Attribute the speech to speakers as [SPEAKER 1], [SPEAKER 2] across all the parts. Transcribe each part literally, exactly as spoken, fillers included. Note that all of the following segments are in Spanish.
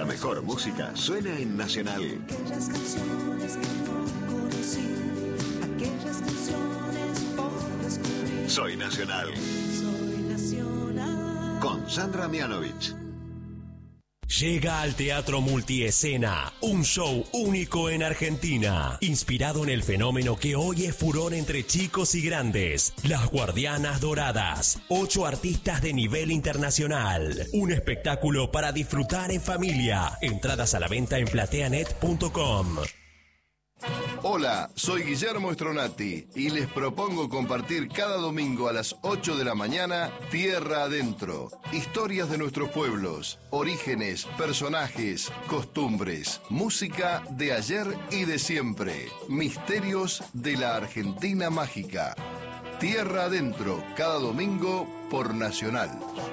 [SPEAKER 1] La mejor música suena en Nacional.
[SPEAKER 2] Aquellas canciones que no conocí, aquellas canciones por descubrir.
[SPEAKER 1] Soy Nacional.
[SPEAKER 2] Soy Nacional.
[SPEAKER 1] Con Sandra Mianovich.
[SPEAKER 3] Llega al Teatro Multiescena, un show único en Argentina, inspirado en el fenómeno que hoy es furor entre chicos y grandes, Las Guardianas Doradas, ocho artistas de nivel internacional, un espectáculo para disfrutar en familia, entradas a la venta en plateanet punto com.
[SPEAKER 4] Hola, soy Guillermo Stronati y les propongo compartir cada domingo a las ocho de la mañana Tierra Adentro. Historias de nuestros pueblos, orígenes, personajes, costumbres, música de ayer y de siempre, misterios de la Argentina mágica. Tierra Adentro, cada domingo por Nacional.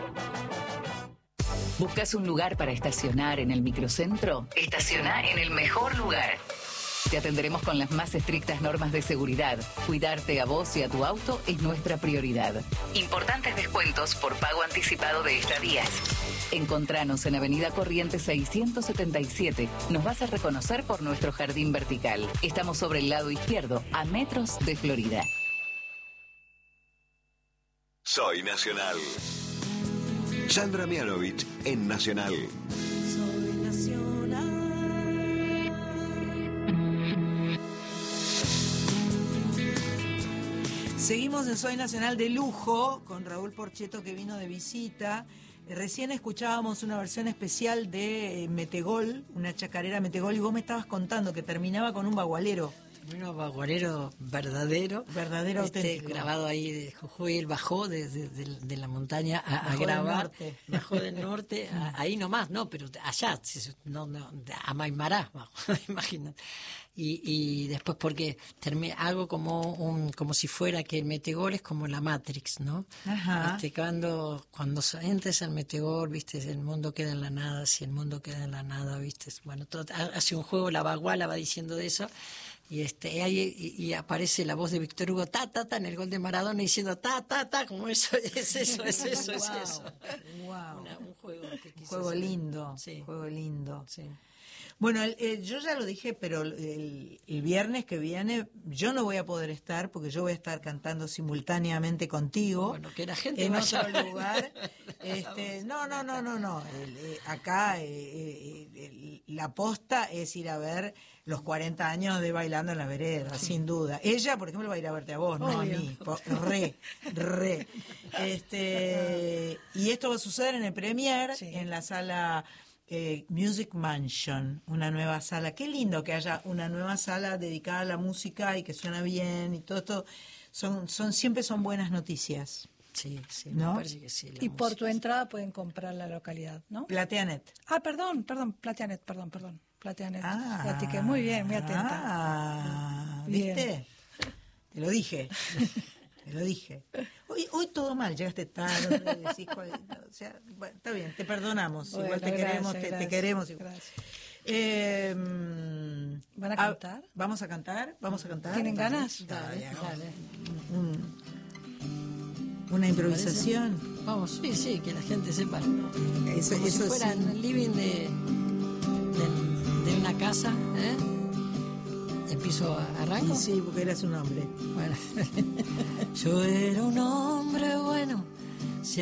[SPEAKER 5] ¿Buscas un lugar para estacionar en el microcentro? Estaciona en el mejor lugar. Te atenderemos con las más estrictas normas de seguridad. Cuidarte a vos y a tu auto es nuestra prioridad. Importantes descuentos por pago anticipado de estadías. Encontranos en Avenida Corrientes seiscientos setenta y siete. Nos vas a reconocer por nuestro jardín vertical. Estamos sobre el lado izquierdo, a metros de Florida.
[SPEAKER 1] Soy Nacional. Sandra Mianovich en Nacional.
[SPEAKER 2] Soy Nacional.
[SPEAKER 6] Seguimos en Soy Nacional de lujo con Raúl Porcheto, que vino de visita. Recién escuchábamos una versión especial de Metegol, una chacarera Metegol, y vos me estabas contando que terminaba con un bagualero.
[SPEAKER 7] Un bagualero verdadero.
[SPEAKER 6] Verdadero,
[SPEAKER 7] este,
[SPEAKER 6] auténtico.
[SPEAKER 7] Grabado ahí de Jujuy. Él bajó de, de, de, de la montaña a, a
[SPEAKER 6] Bajó
[SPEAKER 7] grabar.
[SPEAKER 6] del norte.
[SPEAKER 7] Bajó del norte, a, ahí nomás, no, pero allá, no, no, a Maimará, imagínate. Y, y después porque termi- hago como un, como si fuera que el Metegol es como la Matrix, ¿no?
[SPEAKER 6] Ajá.
[SPEAKER 7] Este, cuando, cuando entres al Metegol, viste, el mundo queda en la nada, si el mundo queda en la nada, viste, bueno, todo, hace un juego, la baguala va diciendo de eso. Y este ahí y, y aparece la voz de Víctor Hugo, ta, ta, ta, en el gol de Maradona, diciendo ta, ta, ta, como eso, es eso, es eso, es
[SPEAKER 6] Wow,
[SPEAKER 7] eso.
[SPEAKER 6] wow.
[SPEAKER 7] Una, un juego que
[SPEAKER 6] Un
[SPEAKER 7] quise
[SPEAKER 6] juego
[SPEAKER 7] hacer.
[SPEAKER 6] lindo,
[SPEAKER 7] Sí.
[SPEAKER 6] juego lindo.
[SPEAKER 7] Sí.
[SPEAKER 6] Bueno, el, el, yo ya lo dije, pero el, el viernes que viene yo no voy a poder estar porque yo voy a estar cantando simultáneamente contigo.
[SPEAKER 7] Bueno, que la gente
[SPEAKER 6] en
[SPEAKER 7] vaya.
[SPEAKER 6] otro lugar. Este, no, no, no, no, no. El, eh, acá eh, eh, el, la posta es ir a ver los cuarenta años de Bailando en la Vereda, sí. Sin duda. Ella, por ejemplo, va a ir a verte a vos, no a mí. Po- Re, re. Este, y esto va a suceder en el Premier, sí. En la sala eh, Music Mansion, una nueva sala. Qué lindo que haya una nueva sala dedicada a la música y que suena bien y todo esto. Son, son, siempre son buenas noticias.
[SPEAKER 7] Sí, sí,
[SPEAKER 6] ¿no?
[SPEAKER 7] me parece que sí.
[SPEAKER 8] Y por tu entrada pueden comprar la localidad, ¿no?
[SPEAKER 6] Plateanet.
[SPEAKER 8] Ah, perdón, perdón, Plateanet, perdón, perdón. Plateanet.
[SPEAKER 6] Ah,
[SPEAKER 8] Platiqué. Muy bien, muy atenta.
[SPEAKER 6] Ah,
[SPEAKER 8] Bien.
[SPEAKER 6] ¿viste? Te lo dije. Te lo dije. Hoy, hoy todo mal, llegaste tarde, decís, o sea, bueno, está bien, te perdonamos,
[SPEAKER 8] Bueno,
[SPEAKER 6] igual te
[SPEAKER 8] gracias,
[SPEAKER 6] queremos, te,
[SPEAKER 8] gracias,
[SPEAKER 6] te queremos. Igual.
[SPEAKER 8] gracias.
[SPEAKER 6] Eh,
[SPEAKER 8] ¿Van a
[SPEAKER 6] ah,
[SPEAKER 8] cantar?
[SPEAKER 6] Vamos a cantar, vamos a cantar.
[SPEAKER 8] ¿Tienen
[SPEAKER 6] Dale,
[SPEAKER 8] ganas?
[SPEAKER 6] Dale,
[SPEAKER 7] Dale,
[SPEAKER 6] dale.
[SPEAKER 7] dale.
[SPEAKER 6] Un- una improvisación.
[SPEAKER 7] Vamos, sí, sí, que la gente sepa.
[SPEAKER 6] Eso,
[SPEAKER 7] Como
[SPEAKER 6] eso
[SPEAKER 7] si fuera
[SPEAKER 6] sí.
[SPEAKER 7] en el living de, de, de una casa, ¿eh? Empiezo, arranco.
[SPEAKER 6] Sí, porque eras un hombre.
[SPEAKER 7] Bueno, yo era un hombre bueno,